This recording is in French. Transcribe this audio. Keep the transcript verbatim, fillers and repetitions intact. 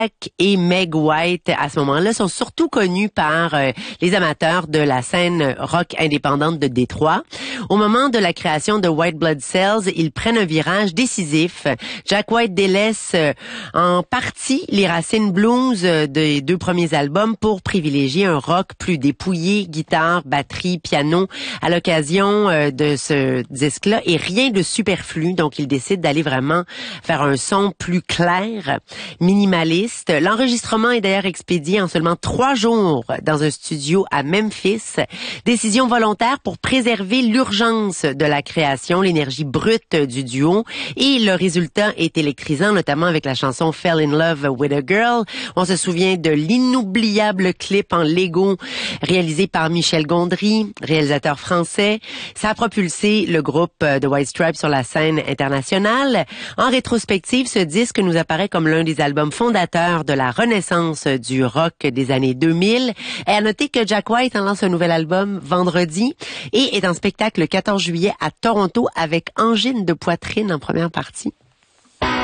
et Meg White, à ce moment-là, sont surtout connus par euh, les amateurs de la scène rock indépendante de Détroit. Au moment de la création de White Blood Cells, ils prennent un virage décisif. Jack White délaisse euh, en partie les racines blues euh, des deux premiers albums pour privilégier un rock plus dépouillé, guitare, batterie, piano, à l'occasion euh, de ce disque-là, et rien de superflu. Donc, il décide d'aller vraiment faire un son plus clair, minimaliste. L'enregistrement est d'ailleurs expédié en seulement trois jours dans un studio à Memphis. Décision volontaire pour préserver l'urgence de la création, l'énergie brute du duo, et le résultat est électrisant, notamment avec la chanson Fell in Love with a Girl. On se souvient de l'inoubliable clip en Lego réalisé par Michel Gondry, réalisateur français. Ça a propulsé le groupe de White Stripes sur la scène internationale. En rétrospective, ce disque nous apparaît comme l'un des albums fondateurs de la renaissance du rock des années deux mille. Et à noter que Jack White en lance un nouvel album vendredi et est en spectacle le quatorze juillet à Toronto avec Angine de poitrine en première partie.